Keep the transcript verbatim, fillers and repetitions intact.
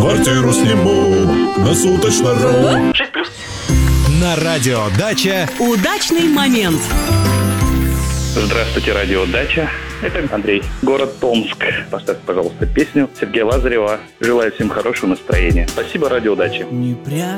Квартиру сниму на суточно. шесть плюс. На радио «Дача» удачный момент. Здравствуйте, радио «Дача». Это Андрей, город Томск. Поставьте, пожалуйста, песню Сергея Лазарева. Желаю всем хорошего настроения. Спасибо, радио «Дача».